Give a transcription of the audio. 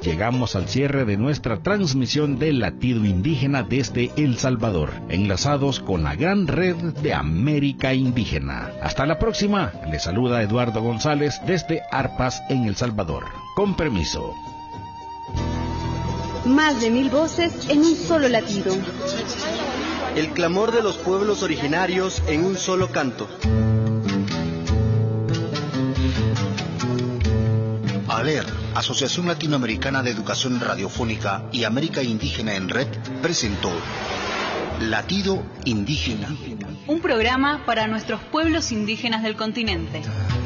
llegamos al cierre de nuestra transmisión del Latido Indígena desde El Salvador, enlazados con la gran red de América Indígena. Hasta la próxima, les saluda Eduardo González desde Arpas en El Salvador. Con permiso. Más de 1000 voces en un solo latido. El clamor de los pueblos originarios en un solo canto. ALER, Asociación Latinoamericana de Educación Radiofónica y América Indígena en Red, presentó Latido Indígena. Un programa para nuestros pueblos indígenas del continente.